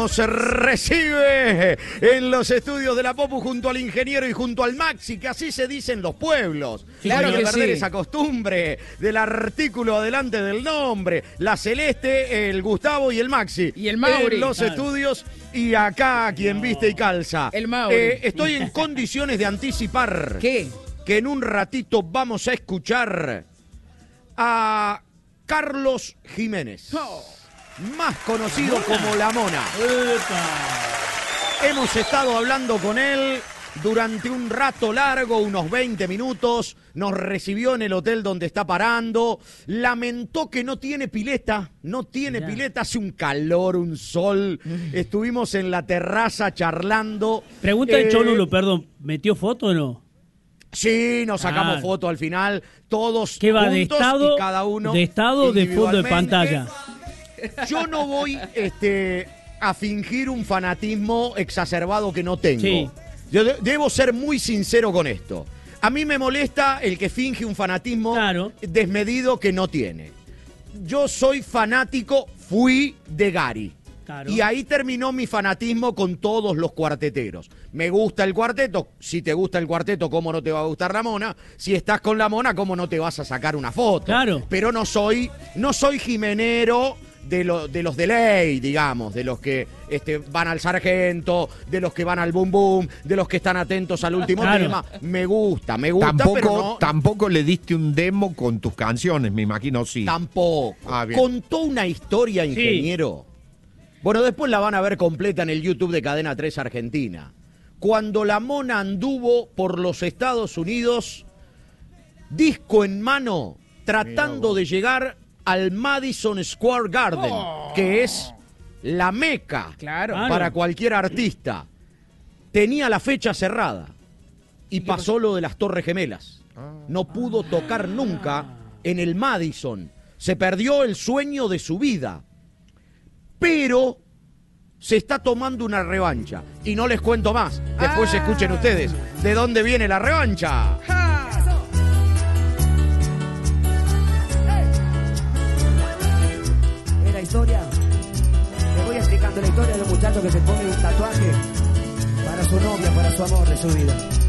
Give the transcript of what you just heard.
Se recibe en los estudios de la Popu junto al ingeniero y junto al Maxi, que así se dice en los pueblos. Claro que perder sí. esa costumbre del artículo adelante del nombre. La Celeste, el Gustavo y el Maxi. Y el Mauri. En los estudios y acá quien viste y calza. El Mauri. Estoy en condiciones de anticipar. ¿Qué? Que en un ratito vamos a escuchar a Carlos Jiménez. Oh. Más conocido como La Mona. Hemos estado hablando con él durante un rato largo, unos 20 minutos. Nos recibió en el hotel donde está parando. Lamentó que no tiene pileta. No tiene pileta. Hace un calor, un sol. Estuvimos en la terraza charlando. Pregunta de Cholulo, perdón. ¿Metió foto o no? Sí, nos sacamos fotos al final. Todos ¿Qué va, juntos de estado, y cada uno de estado o de fondo de pantalla? Yo no voy a fingir un fanatismo exacerbado que no tengo. Sí. Yo debo ser muy sincero con esto. A mí me molesta el que finge un fanatismo desmedido que no tiene. Yo soy fanático, fui de Gary. Claro. Y ahí terminó mi fanatismo con todos los cuarteteros. Me gusta el cuarteto. Si te gusta el cuarteto, ¿cómo no te va a gustar la Mona? Si estás con la Mona, ¿cómo no te vas a sacar una foto? Claro. Pero no soy jimenero de los de ley, digamos, de los que van al sargento, de los que van al boom boom, de los que están atentos al último tema. Me gusta, Tampoco le diste un demo con tus canciones, me imagino, sí. Tampoco. Contó una historia, ingeniero. Sí. Bueno, después la van a ver completa en el YouTube de Cadena 3 Argentina. Cuando la Mona anduvo por los Estados Unidos, disco en mano, tratando de llegar al Madison Square Garden, que es la meca para cualquier artista. Tenía la fecha cerrada y pasó lo de las Torres Gemelas. No pudo tocar nunca en el Madison. Se perdió el sueño de su vida. Pero se está tomando una revancha. Y no les cuento más. Después escuchen ustedes de dónde viene la revancha. Es la historia. Te voy explicando la historia de un muchacho que se pone un tatuaje para su novia, para su amor de su vida.